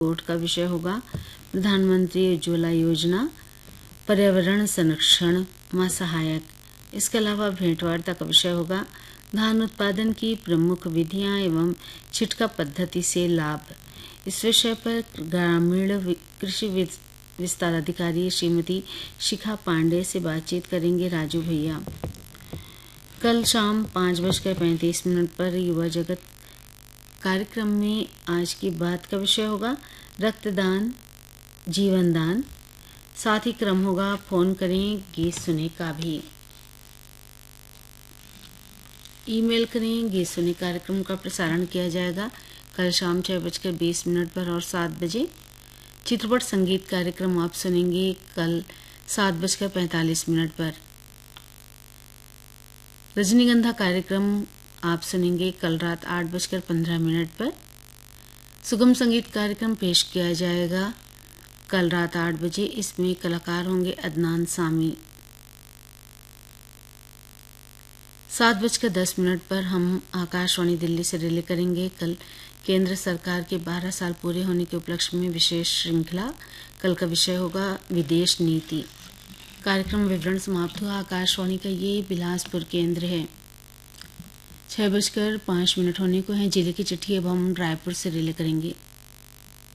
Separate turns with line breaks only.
Court का विषय होगा प्रधानमंत्री उज्ज्वला योजना, पर्यावरण संरक्षण में सहायक। इसके अलावा भेंटवार्ता का विषय होगा धान उत्पादन की प्रमुख विधियां एवं छिटका पद्धति से लाभ। इस विषय पर ग्रामीण कृषि विस्तार अधिकारी श्रीमती शिखा पांडे से बातचीत करेंगे राजू भैया। कल शाम 5:35 पर युवा जगत कार्यक्रम में आज की बात का विषय होगा रक्तदान जीवन दान। साथ ही क्रम होगा फोन करें गीत सुने का भी। ईमेल करें गीत सुने कार्यक्रम का प्रसारण किया जाएगा कल शाम 6:20 पर और 7 बजे। चित्रपट संगीत कार्यक्रम आप सुनेंगे कल 7:45 पर। रजनीगंधा कार्यक्रम आप सुनेंगे कल रात 8:15 पर। सुगम संगीत कार्यक्रम पेश किया जाएगा कल रात 8 बजे। इसमें कलाकार होंगे अदनान सामी। 7:10 पर हम आकाशवाणी दिल्ली से रिले करेंगे कल केंद्र सरकार के 12 साल पूरे होने के उपलक्ष्य में विशेष श्रृंखला। कल का विषय होगा विदेश नीति। कार्यक्रम विवरण समाप्त हुआ। आकाशवाणी का ये बिलासपुर केंद्र है। 6:05 होने को है। जिले की चिट्ठी अब हम रायपुर से रिले करेंगे।